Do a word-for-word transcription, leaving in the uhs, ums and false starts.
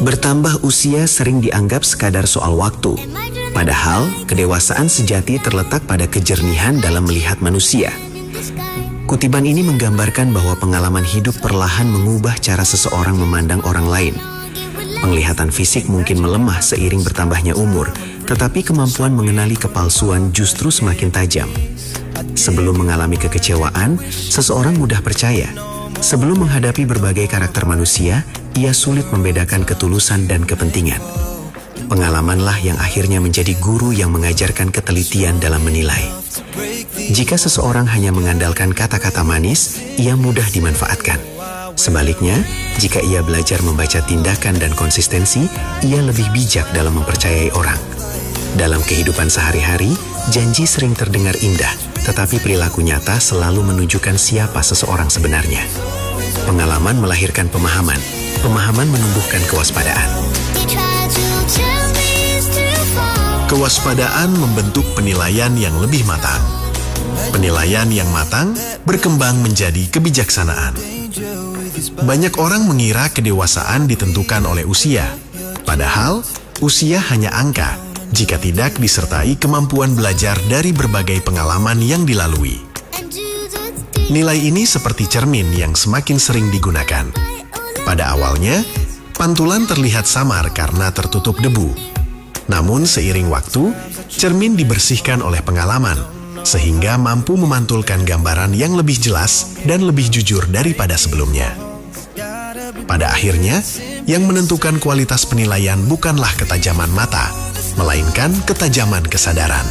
Bertambah usia sering dianggap sekadar soal waktu. Padahal, kedewasaan sejati terletak pada kejernihan dalam melihat manusia. Kutipan ini menggambarkan bahwa pengalaman hidup perlahan mengubah cara seseorang memandang orang lain. Penglihatan fisik mungkin melemah seiring bertambahnya umur, tetapi kemampuan mengenali kepalsuan justru semakin tajam. Sebelum mengalami kekecewaan, seseorang mudah percaya. Sebelum menghadapi berbagai karakter manusia, ia sulit membedakan ketulusan dan kepentingan. Pengalamanlah yang akhirnya menjadi guru yang mengajarkan ketelitian dalam menilai. Jika seseorang hanya mengandalkan kata-kata manis, ia mudah dimanfaatkan. Sebaliknya, jika ia belajar membaca tindakan dan konsistensi, ia lebih bijak dalam mempercayai orang. Dalam kehidupan sehari-hari, janji sering terdengar indah, tetapi perilaku nyata selalu menunjukkan siapa seseorang sebenarnya. Pengalaman melahirkan pemahaman, pemahaman menumbuhkan kewaspadaan. Kewaspadaan membentuk penilaian yang lebih matang. Penilaian yang matang berkembang menjadi kebijaksanaan. Banyak orang mengira kedewasaan ditentukan oleh usia. Padahal, usia hanya angka jika tidak disertai kemampuan belajar dari berbagai pengalaman yang dilalui. Nilai ini seperti cermin yang semakin sering digunakan. Pada awalnya, pantulan terlihat samar karena tertutup debu. Namun seiring waktu, cermin dibersihkan oleh pengalaman, sehingga mampu memantulkan gambaran yang lebih jelas dan lebih jujur daripada sebelumnya. Pada akhirnya, yang menentukan kualitas penilaian bukanlah ketajaman mata, melainkan ketajaman kesadaran.